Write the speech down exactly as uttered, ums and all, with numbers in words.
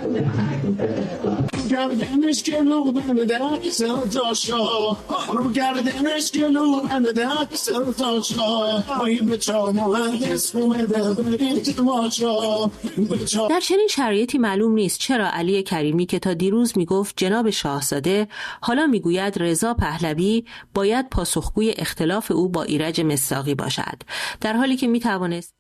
گردنش جلو بنده سرتاشا رو گردنش جلو بنده سرتاشا ای بچا مهندس اومده برید ماشا. در چنین شرایطی معلوم نیست چرا علی کریمی که تا دیروز میگفت جناب شاهزاده حالا میگوید رضا پهلوی باید پاسخگوی اختلاف او با ایرج مصداقی باشد، در حالی که میتوانست